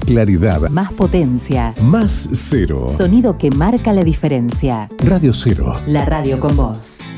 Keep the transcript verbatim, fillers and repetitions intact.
claridad, más potencia, más cero. Sonido que marca la diferencia. Radio Cero. La radio con vos.